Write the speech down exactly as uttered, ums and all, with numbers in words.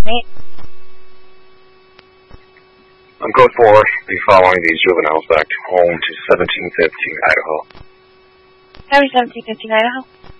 Right. I'm code four. Be following these juveniles back home to seventeen fifteen Idaho. County seventeen fifteen Idaho.